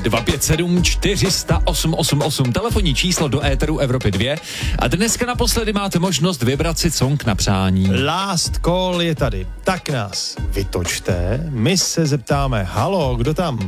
257 400 888, telefonní číslo do éteru Evropy 2 a dneska naposledy máte možnost vybrat si song na přání. Last call je tady, tak nás vytočte, my se zeptáme, halo, kdo tam?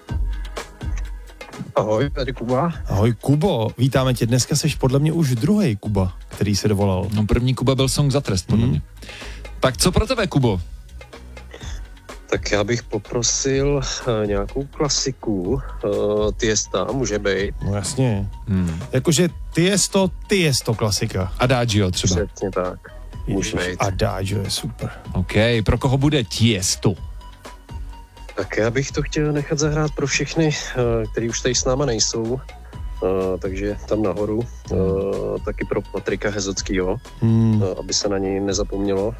Ahoj, tady Kuba. Ahoj Kubo, vítáme tě, dneska seš podle mě už druhý Kuba, který se dovolal. No první Kuba byl song za trest, podle mě. Tak co pro tebe, Kubo? Tak já bych poprosil nějakou klasiku, Tiesta, může být. No jasně, jakože Tiesto klasika. Adagio třeba. Přesně tak, může být. Adagio je super. OK, pro koho bude Tiesto? Tak já bych to chtěl nechat zahrát pro všechny, kteří už tady s náma nejsou, takže tam nahoru, taky pro Patrika Hezockýho, aby se na něj nezapomnělo.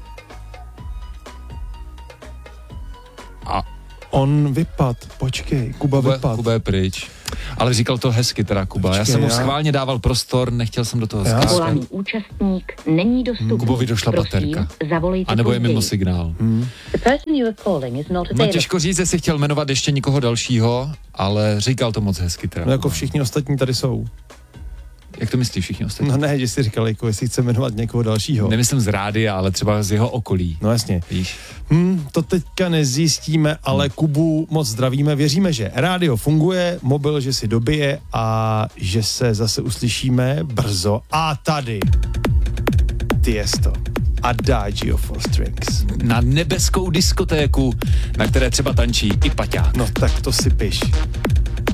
A on vypad, počkej, Kuba vypad. Kuba je pryč. Ale říkal to hezky teda Kuba. Počkej, já jsem mu schválně dával prostor, nechtěl jsem do toho skákat. Volaný účastník není dostupný. Kubovi došla baterka. Zavolejte A nebo je později. mimo signál. The person you are calling is not No available. těžko říct, jestli chtěl jmenovat ještě někoho dalšího, ale říkal to moc hezky teda. No jako všichni ostatní tady jsou. Jak to myslíš všichni ostatní? No ne, že jsi říkal, jako jestli chce jmenovat někoho dalšího. Nemyslím z rádia, ale třeba z jeho okolí. No jasně. Víš? To teďka nezjistíme, ale Kubu moc zdravíme. Věříme, že rádio funguje, mobil, že si dobije a že se zase uslyšíme brzo. A tady Tiesto. Adagio for Strings. Na nebeskou diskotéku, na které třeba tančí i Paťák. No tak to si piš.